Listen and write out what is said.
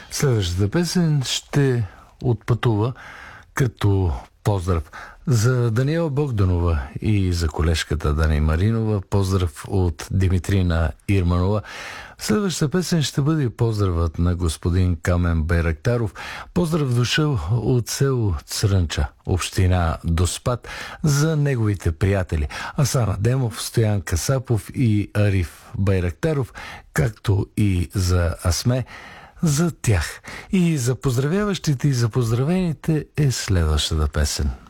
Следващата песен ще отпътува като поздрав за Даниела Богданова и за колежката Дани Маринова. Поздрав от Димитрина Ирманова. Следващата песен ще бъде поздравът на господин Камен Байрактаров. Поздрав дошъл от село Црънча, община Доспат, за неговите приятели Асан Адемов, Стоян Касапов и Ариф Байрактаров, както и за Асме, за тях. И за поздравяващите и за поздравените е следващата песен.